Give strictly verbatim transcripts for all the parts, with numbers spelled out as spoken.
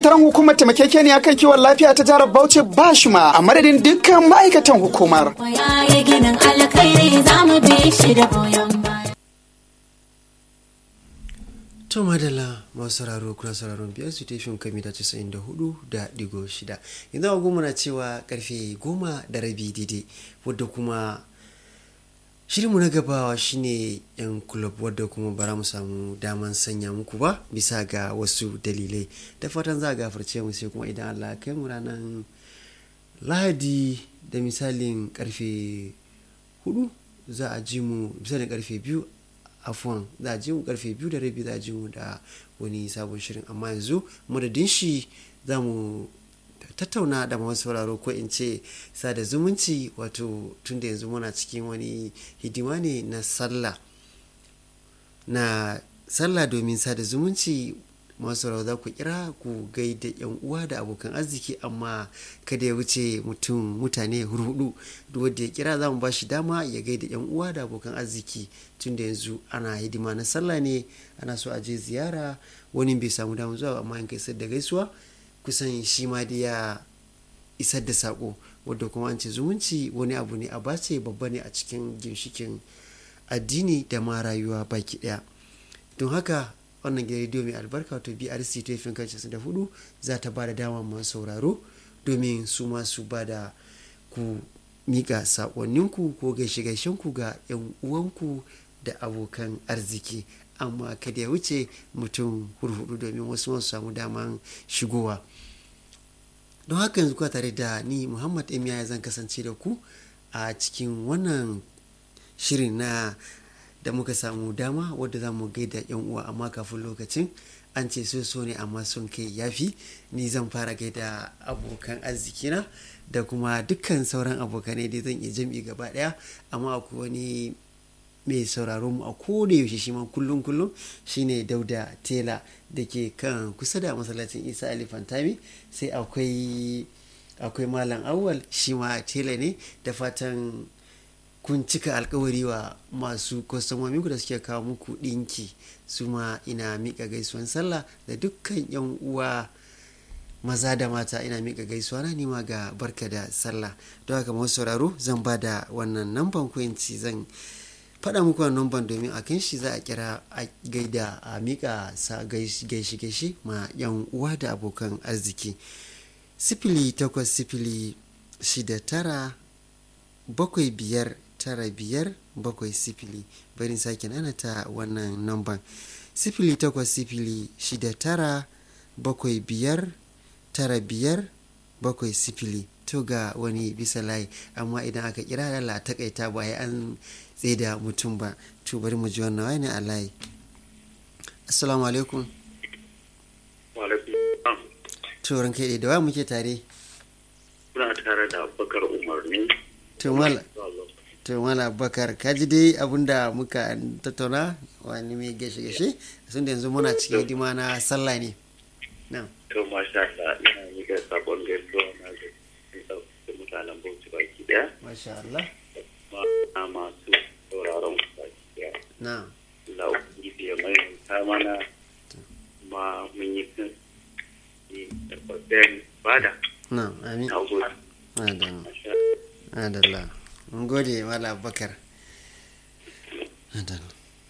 sakataren hukumar taimakekeniya kan kiwon lafiya ta jihar Bauchi Bashima a madadin dukkan ma'aikatan hukumar. To madalla masu sauraro kuna sauraron biyar su tafin kami da casa'in da hudu da digo shida. Yanzu a goma na cewa karfe goma da rabi daidai wadda kuma shirinmu na gabawa shine yan kulob wadda kuma bara mu samu daman sanya muku ba bisa ga wasu dalilai. Da fatan za a gafarce mu sai kuma idan Allah kai mu ranar Lahadi da misalin karfe hudu za a ji mu misalin karfe biyu afuwan za a ji mu karfe biyu da rabi za a ji mu da wani sabon shirin, amma yanzu madadin shi za mu tattauna da masu sauraro ko in ce sada zumunci, wato tun da yanzu muna cikin wani hidima ne na sallah na sallah domin sada zumunci. Masu sauraro za ku kira ku gaida yan uwa da abokan arziki, amma kada ya wuce mutum mutane hudu. Duk wanda ya kira za mu ba shi dama ya gaida yan uwa da abokan arziki, tun da yanzu ana hidima na sallah ne, ana so a je ziyara, wani bai samu damar zuwa amma in kai isar da gaisuwa kusan shi ma da ya isar da sako, wadda kuma an ce zumunci wani abu ne a bace babba ne a cikin ginshikin addini da ma rayuwa baki daya. Don haka wannan gidan rediyo mai albarka wato B R C ta yi finkan da hudu za ta ba da dama masu sauraro domin su masu ba da ku mika sakonninku ko gaishe-gaishenku ga 'yan uwanku da abokan arziki, amma kada ya wuce mutum hurhudu domin wasu masu samu daman shigowa. Don haka yanzu kuwa tare da ni Muhammad Emiya zan kasance da ku a cikin wannan shirin na da muka samu dama wadda za mu gaida yan uwa, amma kafin lokacin an ce so so ne amma son kai yafi. Ni zan fara gaida abokan arzikina da kuma dukkan sauran abokanai da zan iya jam'i gaba daya, amma akwai wani mai sauraro mu a koda yaushe shi ma kullum kullum shine Dauda Tela da ke kan kusa da masallacin Isa Ali Fantami, sai akwai akwai Malam Awwal shi ma tela ne. Da fatan kun cika alkawari wa masu kwastomomi ku da suke kawo muku dinki, su ma ina mika gaisuwan sallah da dukkan yan uwa maza da mata, ina mika gaisuwa na nima ga barka da sallah. Don haka masu sauraro zan ba da wannan namban ku yanci zan faɗa muku wannan namban domin a kan shi za a kira a gaida a mika sa gaishe gaishe ma yan uwa da abokan arziki. Sifili takwas sifili shida tara bakwai biyar tara biyar bakwai sifili. Barin sake nana ta wannan namban sifili takwas sifili shida tara bakwai biyar tara biyar bakwai sifili. To ga wani bisa layi, amma idan aka kira da la takaita ba ya an tsaye da mutum ba. To bari mu ji wannan wani a layi. Assalamu alaikum. Wa alaikum. To ranka da wa muke tare? Kuna tare da Abubakar Umar ne. To mala to mala Abubakar, ka ji dai abinda muka tattauna wani mai gashe-gashe sun da yanzu muna cikin hidima na sallah ne. Na'am. To masha Allah, ina mika sabon gaisuwa na ga mutanen Bauchi baki daya. Masha Allah. Ma masu sauraron baki daya. Na'am. Allah ubangiji ya mai ta mana ma mun yi kan da babban bada. Na'am, amin. Adalla. Adalla. Mun gode mala Abubakar. Adalla.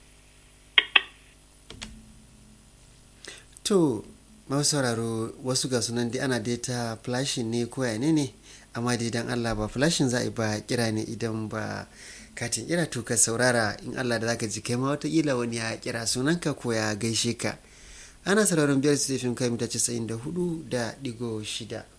To masu sauraro wasu ga sunan dai ana dai ta flashing ne ko ya ne ne, amma dai dan Allah ba flashing za a yi ba, kira ne idan ba katin kira to ka saurara in Allah da zaka ji kai ma watakila wani ya kira sunanka ko ya gaishe ka. Ana sauraron biyar su tafin kai mita casa'in da hudu da digo shida.